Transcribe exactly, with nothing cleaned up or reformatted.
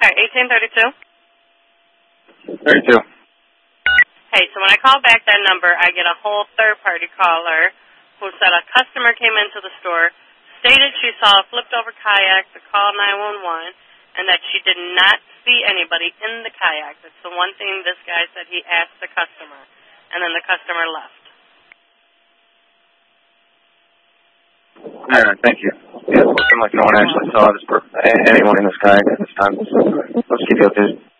sorry, eighteen thirty-two? thirty-two. Hey, so when I call back that number, I get a whole third-party caller who said a customer came into the store, stated she saw a flipped-over kayak to call nine one one, and that she did not see anybody in the kayak. That's the one thing this guy said he asked the customer, and then the customer left. All right, thank you. Yeah, it looks like no one actually saw this per- anyone in this kayak at this time. Let's keep you updated.